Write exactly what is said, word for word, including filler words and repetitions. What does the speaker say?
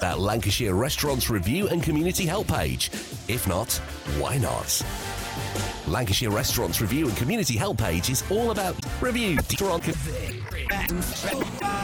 that Lancashire Restaurants Review and Community Help page? If not, why not? Lancashire Restaurants Review and Community Help page is all about review.